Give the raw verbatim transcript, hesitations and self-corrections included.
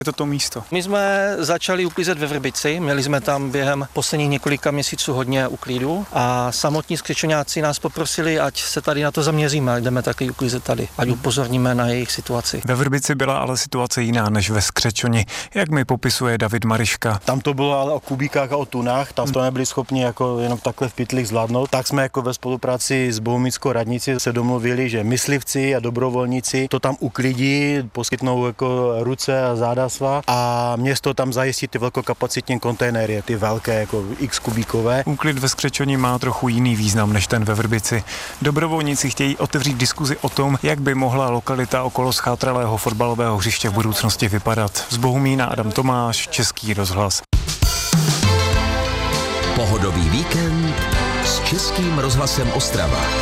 Je to to místo. My jsme začali uklízet ve Vrbici, měli jsme tam během posledních několika měsíců hodně uklidu a samotní skřečňáci nás poprosili, ať se tady na to zaměříme, ať jdeme taky uklízet tady, ať upozorníme na jejich situaci. Ve Vrbici byla ale situace jiná než ve Skřečoni, jak mi popisuje David Mariška. Tam to bylo ale o kubíkách a o tunách, tam to nebyli schopni jako jenom takhle v pytlích zvládnout. Tak jsme jako ve spolupráci s Bohumickou radnicí se domluvili, že myslivci a dobrovolníci to tam uklidí, poskytnou jako ruce a záda svá a město tam zajistí ty velkokapacitní kontejnery, ty velké jako x kubíkové. Úklid ve Skřečoni má trochu jiný význam než ten ve Vrbici. Dobrovolníci chtějí otevřít diskuzi o tom, jak by mohla lokalita okolo schátralého fotbalového hřiště v budoucnosti vypadat. Z Bohumína Adam Tomáš, Český rozhlas. Pohodový víkend s Českým rozhlasem Ostrava.